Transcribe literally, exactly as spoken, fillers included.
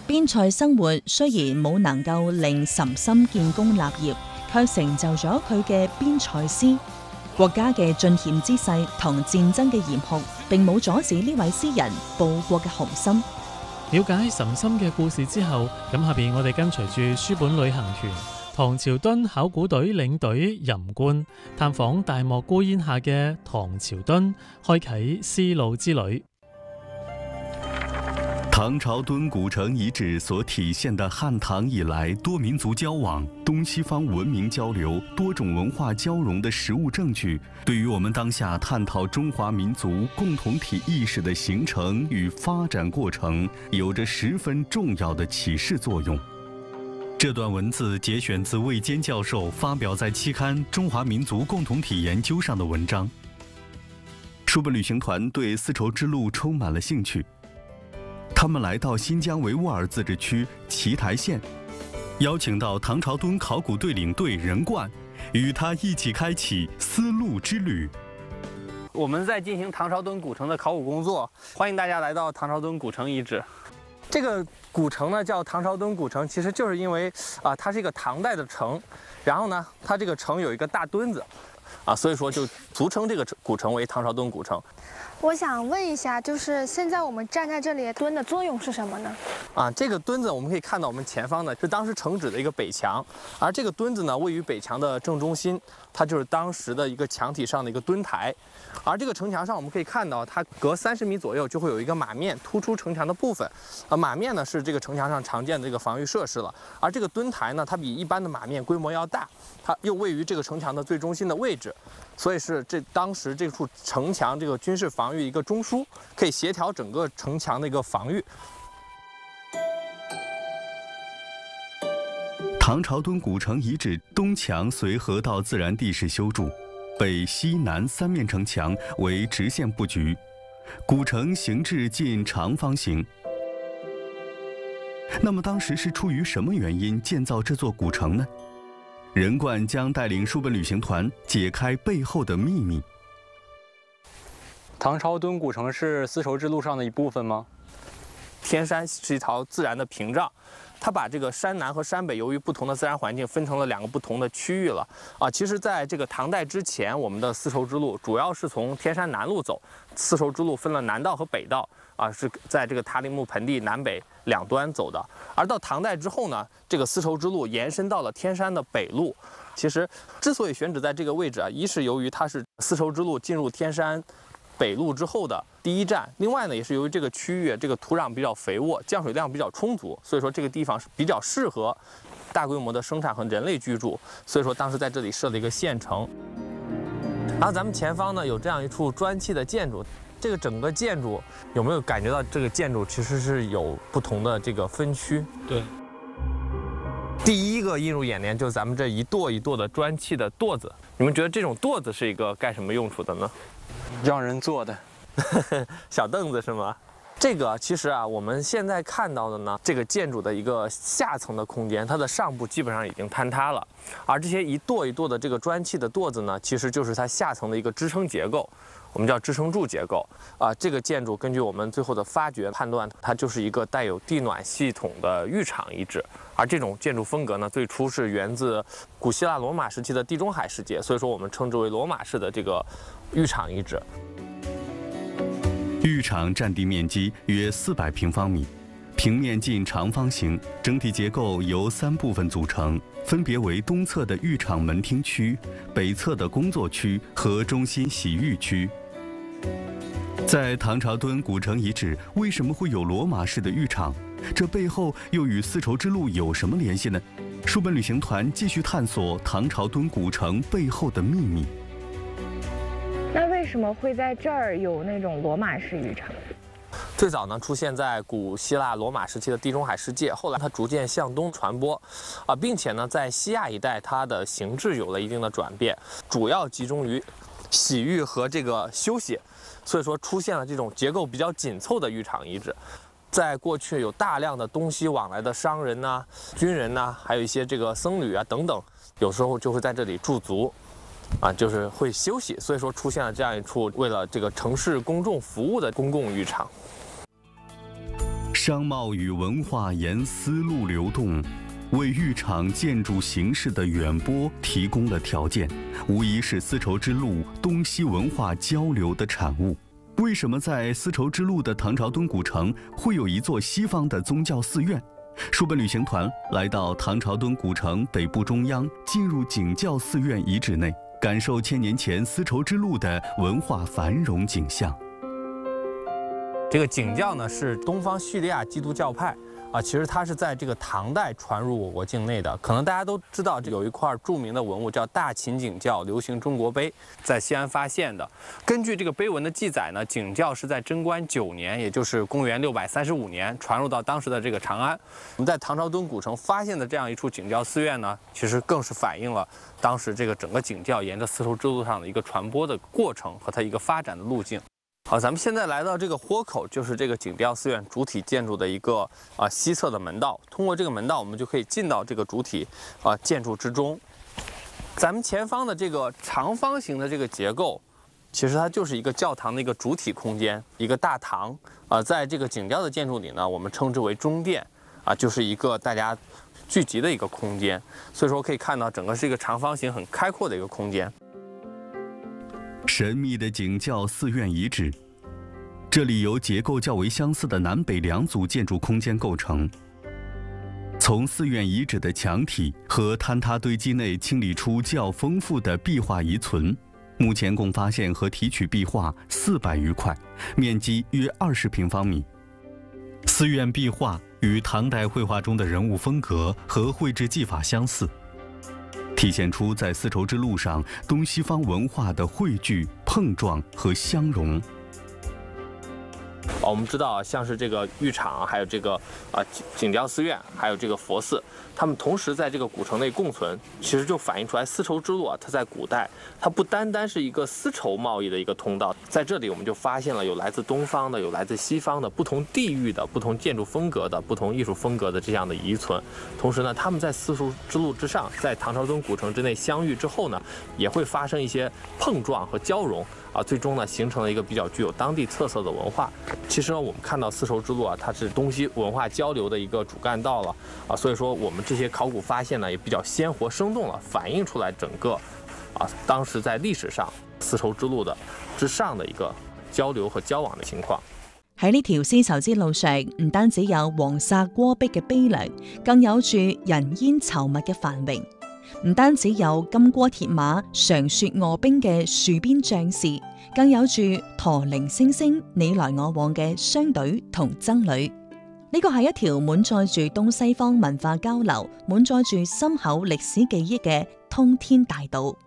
邊塞生活雖然冇能夠令岑參建功立業，卻成就咗佢嘅邊塞詩。國家嘅進險之勢同戰爭嘅嚴酷，並冇阻止呢位詩人報國嘅雄心。 了解岑參嘅故事之後，咁下邊我哋跟隨住書本旅行團唐朝敦考古隊領隊任冠，探訪大漠孤煙下嘅唐朝敦，開啟絲路之旅。 唐朝敦古城遗址所體現的漢唐以來多民族交往、東西方文明交流、多種文化交融的實物證據，對於我們當下探討中華民族共同體意識的形成與發展過程，有着十分重要的啟示作用。這段文字節選自魏堅教授發表在期刊《中華民族共同體研究》上的文章。書本旅行團對絲綢之路充滿了興趣。他們來到新疆維吾爾自治區奇台縣，邀請到唐朝敦考古隊領隊任冠，與他一起開啟絲路之旅。 我們在進行唐朝敦古城的考古工作，歡迎大家來到唐朝敦古城遺址。這個古城呢叫唐朝敦古城，其實就是因為啊、呃，它是一個唐代的城，然後呢，它這個城有一個大墩子，啊，所以說就俗稱這個古城為唐朝敦古城。 我想問一下，就是現在我們站在這裡，墩的作用是什麼呢？ 啊，這個墩子我們可以看到，我們前方呢是當時城址的一個北牆，而這個墩子呢位於北牆的正中心，它就是當時的一個牆體上的一個墩台。而這個城牆上我們可以看到，它隔三十米左右就會有一個馬面突出城牆的部分。啊，馬面呢是這個城牆上常見的這個防禦設施了，而這個墩台呢，它比一般的馬面規模要大，它又位於這個城牆的最中心的位置。所以是這當時這處城牆這個軍事防禦一個中樞，可以協調整個城牆的一個防禦。 唐朝敦古城遺址東牆隨河道自然地勢修築，北西南三面城牆為直線布局，古城形制近長方形。那麼當時是出於什麼原因建造這座古城呢？任冠將帶領書本旅行團解開背後的秘密。 唐朝敦古城是絲綢之路上的一部分嗎？天山是一條自然的屏障，它把這個山南和山北由於不同的自然環境分成了兩個不同的區域了。啊，其實在這個唐代之前，我們的絲綢之路主要是從天山南路走，絲綢之路分了南道和北道。啊，是在這個塔里木盆地南北兩端走的。而到唐代之後呢，這個絲綢之路延伸到了天山的北路。其實之所以選址在這個位置啊，一是由於它是絲綢之路進入天山北路之後的第一站，另外呢，也是由於這個區域這個土壤比較肥沃，降水量比較充足，所以說這個地方是比較適合大規模的生產和人類居住。所以說當時在這裡設了一個縣城。然後咱們前方呢有這樣一處磚砌的建築。這個整個建築有沒有感覺到這個建築其實是有不同的這個分區？ 對， 第一個映入眼簾就是咱們這一垛一垛的磚砌的垛子。你們覺得這種垛子是一個幹什麼用處的呢？ 讓人坐的， 小凳子是嗎？這個其實啊，我們現在看到的呢，這個建築的一個下層的空間，它的上部基本上已經坍塌了，而這些一垛一垛的這個磚砌的垛子呢，其實就是它下層的一個支撐結構。我們叫支撐柱結構啊，這個建築根據我們最後的發掘判斷，它就是一個帶有地暖系統的浴場遺址。而這種建築風格呢，最初是源自古希臘羅馬時期的地中海世界，所以說我們稱之為羅馬式的這個浴場遺址。 浴場佔地面積約四百平方米，平面近長方形，整體結構由三部分組成，分別為東側的浴場門廳區、北側的工作區和中心洗浴區。在唐朝敦古城遺址，為什麼會有羅馬式的浴場？這背後又與絲綢之路有什麼聯繫呢？書本旅行團繼續探索唐朝敦古城背後的秘密。 那為什麼會在這兒有那種羅馬式浴場？ 最早呢出現在古希臘羅馬時期的地中海世界，後來它逐漸向東傳播，啊，並且呢在西亞一帶它的形制有了一定的轉變，主要集中於洗浴和這個休息，所以說出現了這種結構比較緊湊的浴場遺址。在過去有大量的東西往來的商人呐、軍人呐，還有一些這個僧侶啊等等，有時候就會在這裡駐足。啊，就是會休息，所以說出現了這樣一處為了這個城市公眾服務的公共浴場。 商贸与文化沿丝路流动，为浴场建筑形式的远播提供了条件，无疑是丝绸之路东西文化交流的产物。为什么在丝绸之路的唐朝敦古城会有一座西方的宗教寺院？书本旅行团来到唐朝敦古城北部中央，进入景教寺院遗址内，感受千年前丝绸之路的文化繁荣景象。 这个景教呢是东方叙利亚基督教派啊，其实它是在这个唐代传入我国境内的。可能大家都知道，有一块著名的文物叫大秦景教流行中国碑，在西安发现的。根据这个碑文的记载呢，景教是在贞观九年，也就是公元六百三十五年，传入到当时的这个长安。我们在唐朝敦古城发现的这样一处景教寺院呢，其实更是反映了当时这个整个景教沿着丝绸之路上的一个传播的过程和它一个发展的路径。好，咱们现在来到这个豁口，就是这个景教寺院主体建筑的一个啊西侧的门道。通过这个门道，我们就可以进到这个主体啊建筑之中。咱们前方的这个长方形的这个结构，其实它就是一个教堂的一个主体空间，一个大堂啊。在这个景教的建筑里呢，我们称之为中殿啊，就是一个大家聚集的一个空间。所以说可以看到，整个是一个长方形很开阔的一个空间。 神秘的景教寺院遗址，这里由结构较为相似的南北两组建筑空间构成。从寺院遗址的墙体和坍塌堆积内清理出较丰富的壁画遗存，目前共发现和提取壁画四百余块，面积约二十平方米。寺院壁画与唐代绘画中的人物风格和绘制技法相似，体现出在丝绸之路上东西方文化的汇聚、碰撞和相融。 我们知道，像是这个浴场，还有这个啊景教寺院，还有这个佛寺，它们同时在这个古城内共存，其实就反映出来丝绸之路啊，它在古代它不单单是一个丝绸贸易的一个通道，在这里我们就发现了有来自东方的，有来自西方的，不同地域的、不同建筑风格的、不同艺术风格的这样的遗存。同时呢，他们在丝绸之路之上，在唐朝敦古城之内相遇之后呢，也会发生一些碰撞和交融啊，最终呢形成了一个比较具有当地特色的文化。其实呢，我们看到丝绸之路啊，它是东西文化交流的一个主干道了啊，所以说我们这些考古发现呢，也比較鮮活生動了，反映出來整個啊當時在歷史上絲綢之路的之上的一個交流和交往的情況。 喺呢條絲綢之路上，唔單止有黃沙戈壁嘅悲涼，更有住人煙稠密嘅繁榮。唔單止有金戈鐵馬、長雪卧冰嘅戍邊將士，更有住駝鈴聲聲、你來我往嘅商隊同僧侶。呢個係一條滿載住東西方文化交流、滿載住深厚歷史記憶嘅通天大道。